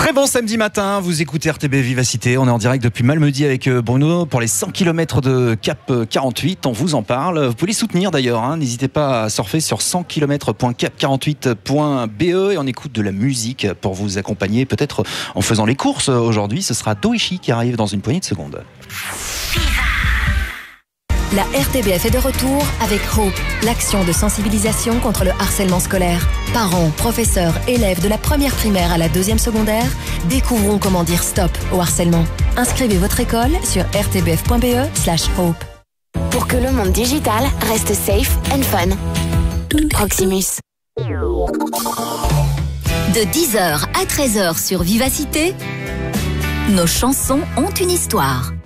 Très bon samedi matin, vous écoutez RTB Vivacité, on est en direct depuis Malmedy avec Bruno pour les 100 km de Cap 48, on vous en parle. Vous pouvez les soutenir d'ailleurs, n'hésitez pas à surfer sur 100km.cap48.be et on écoute de la musique pour vous accompagner, peut-être en faisant les courses aujourd'hui. Ce sera Doichi qui arrive dans une poignée de secondes. La RTBF est de retour avec Hope, l'action de sensibilisation contre le harcèlement scolaire. Parents, professeurs, élèves de la première primaire à la deuxième secondaire, découvrons comment dire stop au harcèlement. Inscrivez votre école sur rtbf.be/hope. Pour que le monde digital reste safe and fun. Proximus. De 10h à 13h sur Vivacité, nos chansons ont une histoire.